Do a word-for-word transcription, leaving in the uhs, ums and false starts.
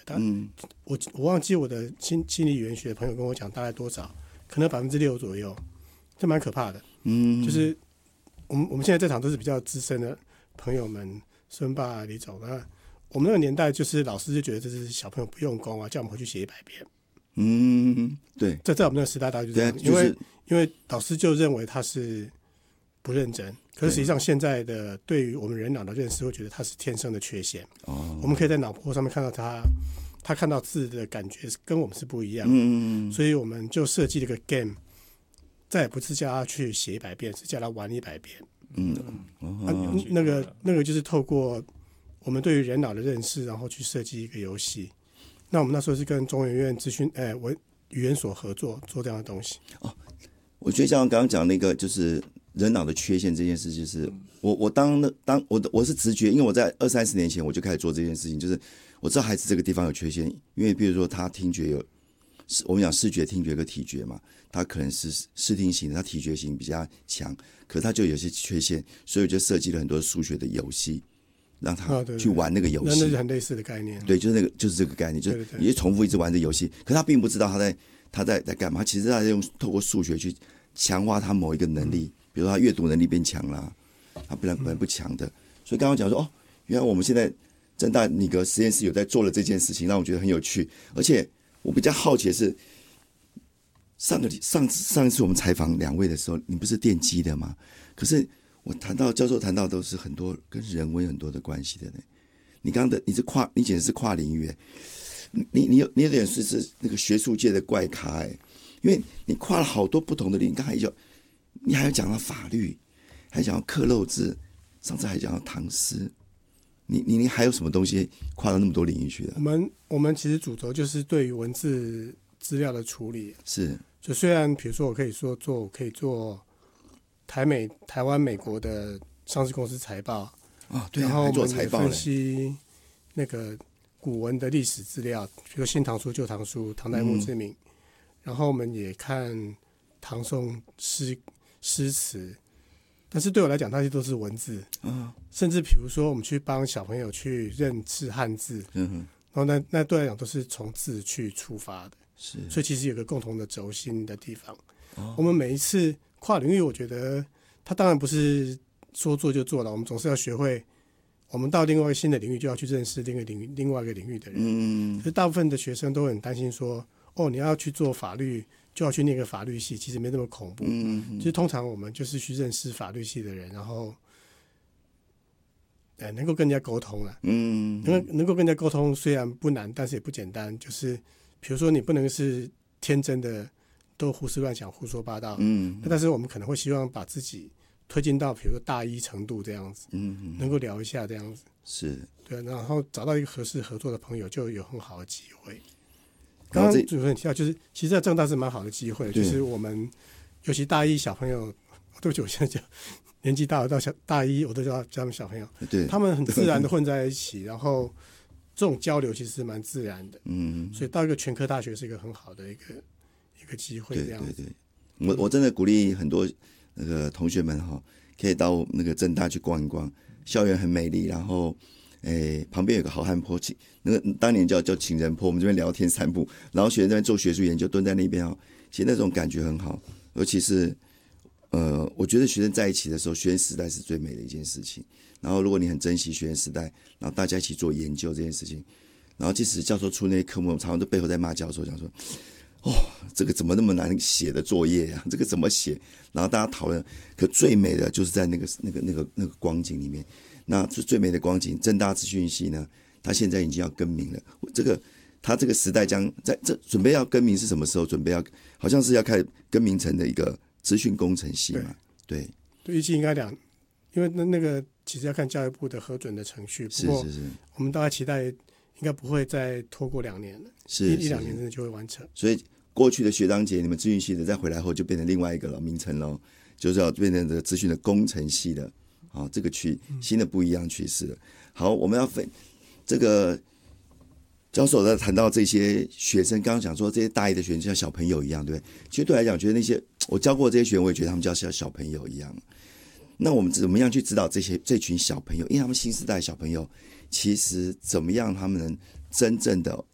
他、嗯、我我忘记我的心心理语言学的朋友跟我讲大概多少，可能百分之六左右，这蛮可怕的。嗯，就是我们我们现在这场都是比较资深的朋友们，孙爸李总啊，我们那个年代就是老师就觉得这是小朋友不用功啊，叫我们回去写一百遍。 嗯，对， 在在我们那个时代大概就这样， 就是、 因为因为老师就认为他是不认真，可是实际上现在的对于我们人脑的认识会觉得他是天生的缺陷。哦，我们可以在脑波上面看到他，他看到字的感觉跟我们是不一样的。嗯嗯，所以我们就设计了个 game， 再也不是叫他去写一百遍，是叫他玩一百遍。嗯，哦、啊，那个那个就是透过我们对于人脑的认识，然后去设计一个游戏。那我们那时候是跟中研院资讯哎文语言所合作做这样的东西。 哦，我觉得像刚刚讲那个就是人脑的缺陷这件事，就是我我当当我我是直觉，因为我在二三十年前我就开始做这件事情，就是我知道孩子这个地方有缺陷，因为比如说他听觉有，我们讲视觉、听觉跟体觉嘛，他可能是视听型的，他体觉型比较强，可是他就有些缺陷，所以我就设计了很多数学的游戏。让他去玩那个游戏、哦、 那是很类似的概念。 对，就是那个，就是这个概念，就是你就重复一直玩这游戏，可是他并不知道他在他在在干嘛。其实他在用透过数学去强化他某一个能力，比如说他阅读能力变强啦，他本来本来不强的。所以刚刚讲说，哦，原来我们现在政大尼格实验室有在做了这件事情，让我觉得很有趣。而且我比较好奇的是，上个上上一次我们采访两位的时候，你不是电机的吗？可是我谈到教授谈到都是很多跟人文很多的关系的呢。你刚刚的你是跨，你简直是跨领域，你你有你有点是是那个学术界的怪咖哎，因为你跨了好多不同的领域。刚才有你还有讲到法律，还讲到克漏字，上次还讲到唐诗，你你你还有什么东西跨到那么多领域去的？ 我们我们其实主轴就是对于文字资料的处理， 是就虽然比如说我可以说做我可以做。台美、台湾、美国的上市公司财报， 哦，对啊， 然后我们也分析那个古文的历史资料，比如说《新唐书》《旧唐书》、唐代墓志铭、嗯，然后我们也看唐宋诗诗词，但是对我来讲，那些都是文字，嗯，甚至比如说我们去帮小朋友去认识汉字，嗯哼，然后那那对我来讲都是从字去出发的， 是， 所以其实有个共同的轴心的地方，哦，我们每一次。跨领域，我觉得它当然不是说做就做了，我们总是要学会，我们到另外一个新的领域就要去认识另一个领域、另外一个领域的人。嗯，所以大部分的学生都很担心说，哦，你要去做法律，就要去念个法律系，其实没那么恐怖。嗯，就是通常我们就是去认识法律系的人，然后，呃，能够跟人家沟通了。嗯，能够能够跟人家沟通虽然不难，但是也不简单。就是比如说，你不能是天真的。都胡思乱想、胡说八道，嗯，但是我们可能会希望把自己推进到，比如说大一程度这样子，嗯，能够聊一下这样子， 是对，然后找到一个合适合作的朋友，就有很好的机会。刚刚主持人提到，就是其实在政大是蛮好的机会，就是我们尤其大一小朋友，对不起，我现在讲年纪大了到小大一，我都叫他们小朋友， 对， 他们很自然的混在一起，然后这种交流其实是蛮自然的，嗯，所以到一个全科大学是一个很好的一个。一个机会这样子， 对对对，我我真的鼓励很多那个同学们哈，可以到那个政大去逛一逛，校园很美丽，然后诶旁边有个好汉坡，那个当年叫叫情人坡，我们这边聊天散步，然后学生在那边做学术研究，蹲在那边哦，其实那种感觉很好，尤其是呃，我觉得学生在一起的时候，学生时代是最美的一件事情。然后如果你很珍惜学生时代，然后大家一起做研究这件事情，然后即使教授出那些科目，常常都背后在骂教授，讲说。哦，这个怎么那么难写的作业啊？这个怎么写？然后大家讨论，可最美的就是在那个那个那个那个光景里面。那最美的光景，政大资讯系呢，它现在已经要更名了。这个它这个时代将在这准备要更名是什么时候？准备要好像是要开始更名成的一个资讯工程系嘛？对， 对，预计应该两，因为那那个其实要看教育部的核准的程序。 是是是， 我们大概期待应该不会再拖过两年了， 是一一两年真的就会完成。 所以。过去的学长姐，你们资讯系的再回来后就变成另外一个了名称了，就是要变成这个资讯的工程系的，啊，这个趋新的不一样趋势了。好，我们要分这个教授在谈到这些学生，刚刚讲说这些大一的学生就像小朋友一样，对不对？其实对我来讲，觉得那些我教过这些学员，我也觉得他们就像小朋友一样。那我们怎么样去指导这些这群小朋友？因为他们新时代小朋友，其实怎么样他们能真正的